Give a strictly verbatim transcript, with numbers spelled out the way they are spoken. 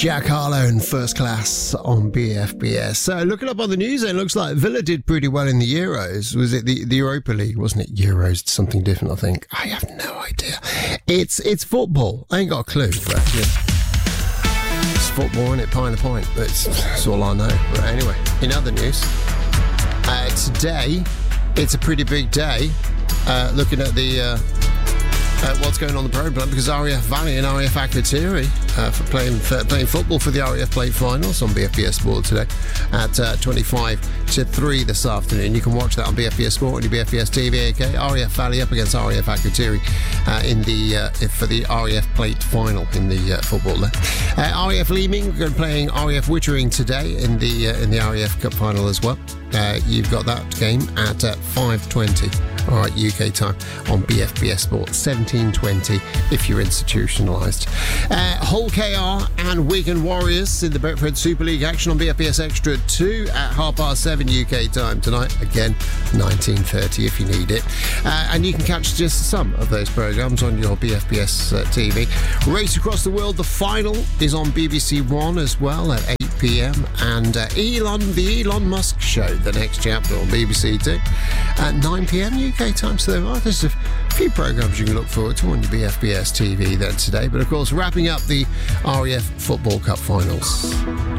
Jack Harlow in First Class on B F B S. So looking up on the news, it looks like Villa did pretty well in the Euros. Was it the, the Europa League, wasn't it? Euros, something different, I think. I have no idea. It's it's football. I ain't got a clue, but yeah. It's football, and it pint a point. That's, that's all I know. But anyway, in other news, uh, today, it's a pretty big day. Uh, looking at the... Uh, Uh, what's going on the programme, because R A F Valley and R A F Akrotiri uh, for playing for playing football for the R A F Plate Finals on B F B S Sport today at uh, twenty-five to three this afternoon. You can watch that on B F B S Sport and your B F B S T V. Okay, R A F Valley up against R A F Akrotiri uh, in the uh, for the R A F Plate Final in the uh, football there. Uh, R A F Leeming are playing R A F Wittering today in the uh, in the R A F Cup Final as well. Uh, you've got that game at uh, five twenty. All right, U K time on B F B S Sport, seventeen twenty if you're institutionalised. Uh, Hull K R and Wigan Warriors in the Betfred Super League action on B F B S Extra two at half past seven U K time tonight. Again, nineteen thirty if you need it. Uh, and you can catch just some of those programmes on your B F B S uh, T V. Race Across the World, the final is on B B C One as well at eight p.m. And uh, Elon, the Elon Musk Show, the next chapter on B B C Two at nine p.m. U K time. So there are there's a few programmes you can look forward to on your B F B S T V then today. But of course, wrapping up the R A F Football Cup Finals.